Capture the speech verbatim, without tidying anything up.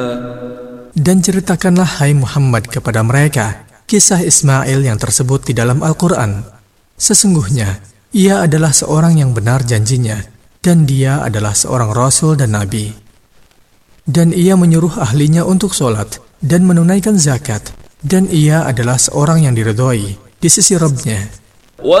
Dan ceritakanlah hai Muhammad kepada mereka kisah Ismail yang tersebut di dalam Al-Quran. Sesungguhnya ia adalah seorang yang benar janjinya, dan dia adalah seorang Rasul dan Nabi. Dan ia menyuruh ahlinya untuk sholat dan menunaikan zakat, dan ia adalah seorang yang diridhoi di sisi Rabb-Nya.